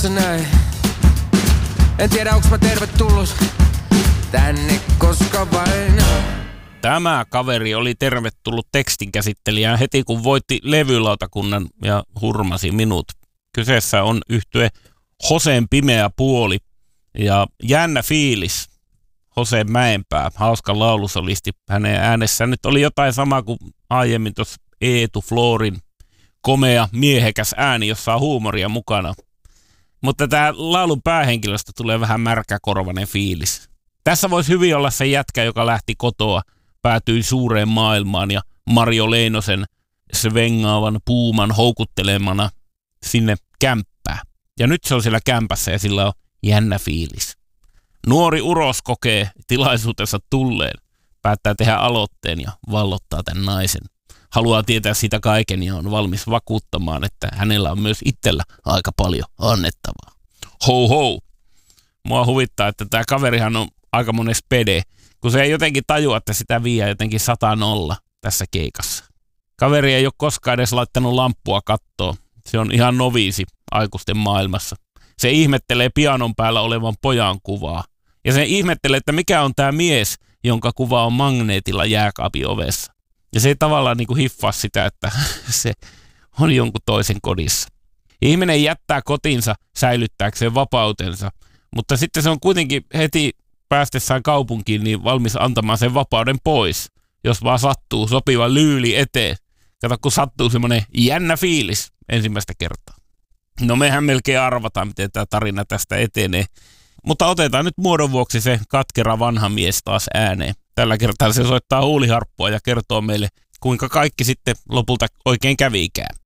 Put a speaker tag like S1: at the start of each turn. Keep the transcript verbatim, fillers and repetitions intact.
S1: näin. En tiedä, onks mä tervetullut tänne koska vain.
S2: Tämä kaveri oli tervetullut tekstinkäsittelijään heti kun voitti levylautakunnan ja hurmasi minut. Kyseessä on yhtye Joseen Pimeä puoli ja jännä fiilis. Jose Mäenpää, hauska laulusolisti. Hänen äänessään nyt oli jotain samaa kuin aiemmin tuossa Eetu Florin komea miehekäs ääni, jossa on huumoria mukana. Mutta tämä laulun päähenkilöstä tulee vähän märkäkorvainen fiilis. Tässä voisi hyvin olla se jätkä, joka lähti kotoa, päätyi suureen maailmaan ja Marjo Leinosen svengaavan puuman houkuttelemana sinne kämppää. Ja nyt se on siellä kämpässä ja sillä on jännä fiilis. Nuori uros kokee tilaisuutensa tulleen, päättää tehdä aloitteen ja vallottaa tämän naisen. Haluaa tietää sitä kaiken ja on valmis vakuuttamaan, että hänellä on myös itsellä aika paljon annettavaa. Ho ho! Mua huvittaa, että tämä kaverihan on aika monen spede, kun se ei jotenkin tajua, että sitä vie jotenkin sata nolla tässä keikassa. Kaveri ei ole koskaan edes laittanut lamppua kattoon. Se on ihan noviisi aikuisten maailmassa. Se ihmettelee pianon päällä olevan pojan kuvaa. Ja se ihmettelee, että mikä on tämä mies, jonka kuva on magneetilla jääkaapin ovessa. Ja se ei tavallaan niin kuin hiffaa sitä, että se on jonkun toisen kodissa. Ihminen jättää kotinsa säilyttääkseen vapautensa, mutta sitten se on kuitenkin heti päästessään kaupunkiin niin valmis antamaan sen vapauden pois, jos vaan sattuu sopiva lyyli eteen. Kato, kun sattuu semmoinen jännä fiilis ensimmäistä kertaa. No mehän melkein arvataan, miten tämä tarina tästä etenee. Mutta otetaan nyt muodon vuoksi se katkera vanha mies taas ääneen. Tällä kertaa se soittaa huuliharppua ja kertoo meille, kuinka kaikki sitten lopulta oikein kävikään.